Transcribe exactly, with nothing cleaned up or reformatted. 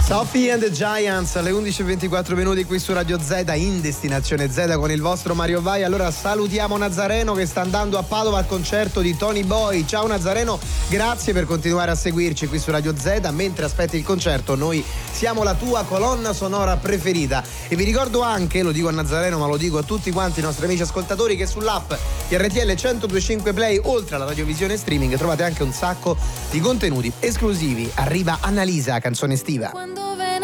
Sophie and the Giants alle undici e ventiquattro minuti qui su Radio Z in Destinazione Z con il vostro Mario Vai. Allora salutiamo Nazareno che sta andando a Padova al concerto di Tony Boy. Ciao Nazareno, grazie per continuare a seguirci qui su Radio Z. Mentre aspetti il concerto noi siamo la tua colonna sonora preferita. E vi ricordo anche, lo dico a Nazareno ma lo dico a tutti quanti i nostri amici ascoltatori, che sull'app R T L centodue e cinque Play, oltre alla radiovisione streaming, trovate anche un sacco di contenuti esclusivi. Arriva Annalisa, canzone estiva.